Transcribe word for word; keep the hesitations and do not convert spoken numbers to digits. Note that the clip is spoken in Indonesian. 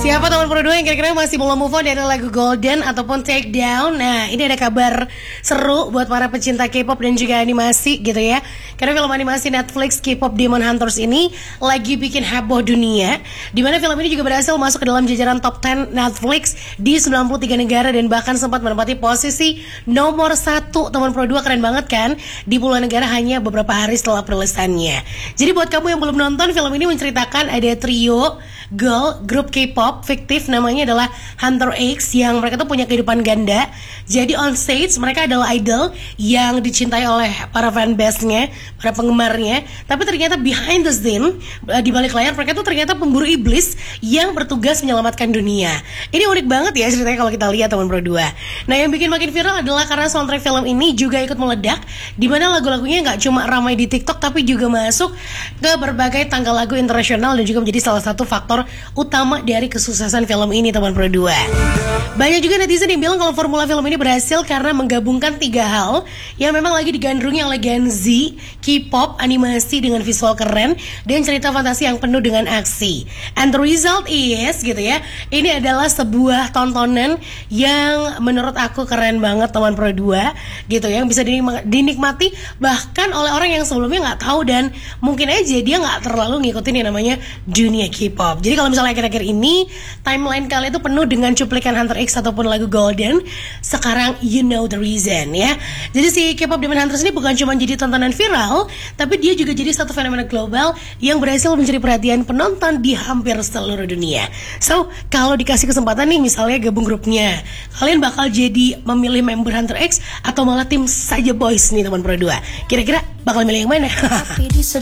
Siapa teman Pro dua yang kira-kira masih belum move on dari lagu Golden ataupun Take Down? Nah, ini ada kabar seru buat para pecinta K-pop dan juga animasi gitu ya. Karena film animasi Netflix K-pop Demon Hunters ini lagi bikin heboh dunia, dimana film ini juga berhasil masuk ke dalam jajaran top sepuluh Netflix di sembilan puluh tiga negara dan bahkan sempat menempati posisi nomor satu. Teman Pro dua keren banget kan? Di puluhan negara hanya beberapa hari setelah perilisannya. Jadi buat kamu yang belum nonton, film ini menceritakan ada trio girl grup K-pop fiktif namanya adalah Hunter X yang mereka tuh punya kehidupan ganda. Jadi on stage mereka adalah idol yang dicintai oleh para fanbase-nya, para penggemarnya. Tapi ternyata behind the scene, di balik layar mereka tuh ternyata pemburu iblis yang bertugas menyelamatkan dunia. Ini unik banget ya ceritanya kalau kita lihat teman Pro dua. Nah, yang bikin makin viral adalah karena soundtrack film ini juga ikut meledak, di mana lagu-lagunya nggak cuma ramai di TikTok tapi juga masuk ke berbagai tangga lagu internasional dan juga menjadi salah satu faktor utama dari kesuksesan film ini teman Pro dua. Banyak juga netizen yang bilang kalau formula film ini berhasil karena menggabungkan tiga hal yang memang lagi digandrungi oleh Gen Z, K-pop, animasi dengan visual keren dan cerita fantasi yang penuh dengan aksi. And the result is gitu ya, ini adalah sebuah tontonan yang menurut aku keren banget teman Pro dua gitu ya, yang bisa dinikmati bahkan oleh orang yang sebelumnya nggak tahu dan mungkin aja dia nggak terlalu ngikutin yang namanya dunia K-pop. Jadi kalau misalnya akhir-akhir ini timeline kalian itu penuh dengan cuplikan Hunter X ataupun lagu Golden, sekarang you know the reason ya. Jadi si K-pop Demon Hunters ini bukan cuma jadi tontonan viral, tapi dia juga jadi satu fenomena global yang berhasil mencuri perhatian penonton di hampir seluruh dunia. So, kalau dikasih kesempatan nih misalnya gabung grupnya, kalian bakal jadi memilih member Hunter X atau malah tim Saja Boys nih teman Pro dua? Kira-kira bakal milih yang mana?